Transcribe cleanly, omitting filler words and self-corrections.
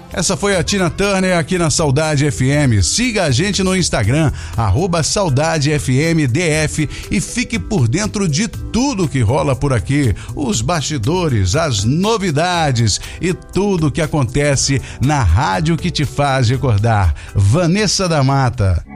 Essa foi a Tina Turner aqui na Saudade FM. Siga a gente no Instagram, @SaudadeFMDF, e fique por dentro de tudo que rola por aqui. Os bastidores, as novidades e tudo que acontece na rádio que te faz recordar. Vanessa da Mata.